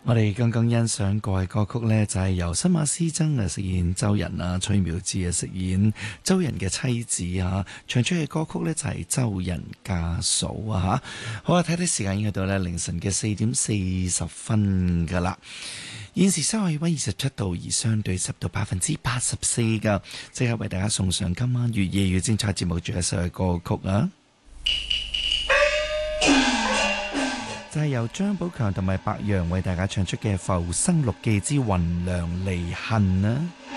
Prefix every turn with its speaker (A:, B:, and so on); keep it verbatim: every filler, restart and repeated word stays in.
A: 我哋剛剛欣賞過嘅歌曲呢，就係由新馬師曾啊飾演周仁啊，崔妙芝啊飾演周仁嘅妻子啊，唱出嘅歌曲呢，就係周仁家嫂啊吓。好啊，睇睇時間已經去到呢凌晨嘅四點四十分噶啦。現時室外氣溫二十七度，而相對濕度百分之八十四噶。即刻為大家送上今晚粵夜粵精彩節目最後一首嘅歌曲啊！就係由張寶強同埋白楊為大家唱出嘅《浮生六記之雲涼離恨》啊！